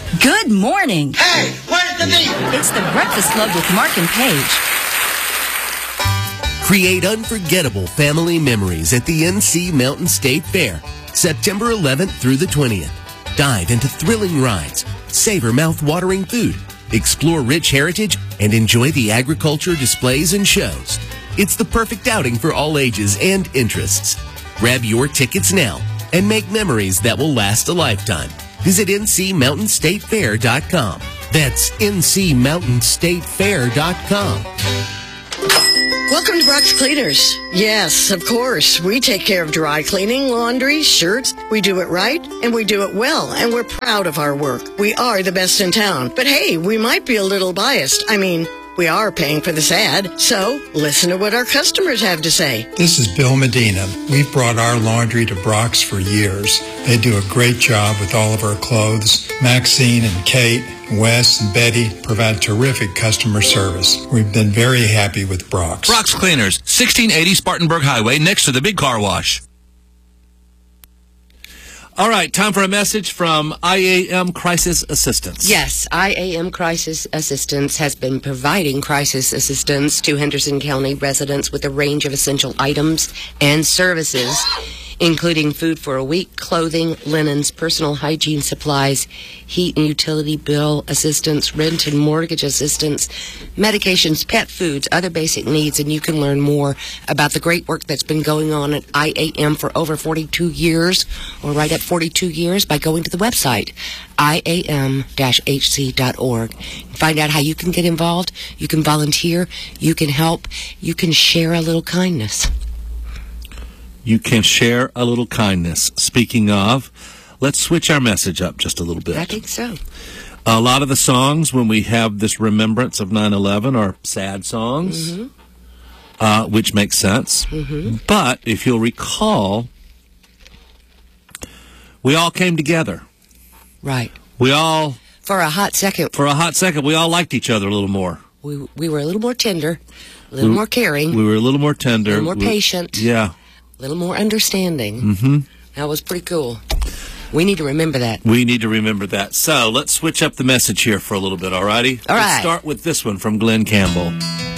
Good morning. Hey, where's the meat? It's the Breakfast Club with Mark and Paige. Create unforgettable family memories at the NC Mountain State Fair, September 11th through the 20th. Dive into thrilling rides, savor mouth-watering food, explore rich heritage, and enjoy the agriculture displays and shows. It's the perfect outing for all ages and interests. Grab your tickets now and make memories that will last a lifetime. Visit ncmountainstatefair.com. That's ncmountainstatefair.com. Welcome to Brock's Cleaners. Yes, of course. We take care of dry cleaning, laundry, shirts. We do it right, and we do it well, and we're proud of our work. We are the best in town. But hey, we might be a little biased. I mean, we are paying for this ad, so listen to what our customers have to say. This is Bill Medina. We've brought our laundry to Brock's for years. They do a great job with all of our clothes. Maxine and Kate, Wes and Betty provide terrific customer service. We've been very happy with Brock's. Brock's Cleaners, 1680 Spartanburg Highway, next to the big car wash. All right, time for a message from IAM Crisis Assistance. Yes, IAM Crisis Assistance has been providing crisis assistance to Henderson County residents with a range of essential items and services, including food for a week, clothing, linens, personal hygiene supplies, heat and utility bill assistance, rent and mortgage assistance, medications, pet foods, other basic needs. And you can learn more about the great work that's been going on at IAM for over 42 years, or right at 42 years, by going to the website, iam-hc.org. Find out how you can get involved, you can volunteer, you can help, you can share a little kindness. You can share a little kindness. Speaking of, let's switch our message up just a little bit. I think so. A lot of the songs, when we have this remembrance of 9/11, are sad songs, which makes sense. But if you'll recall, we all came together. Right. We all... For a hot second, we all liked each other a little more. We were a little more tender, a little more caring. We were a little more tender. A little more patient. Yeah. A little more understanding. That was pretty cool. We need to remember that. We need to remember that. So let's switch up the message here for a little bit, all righty? All right. Let's start with this one from Glenn Campbell.